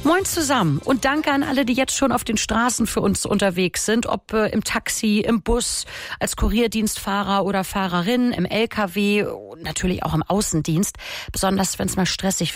Moin zusammen und danke an alle, die jetzt schon auf den Straßen für uns unterwegs sind, ob im Taxi, im Bus, als Kurierdienstfahrer oder Fahrerin, im LKW, natürlich auch im Außendienst. Besonders wenn es mal stressig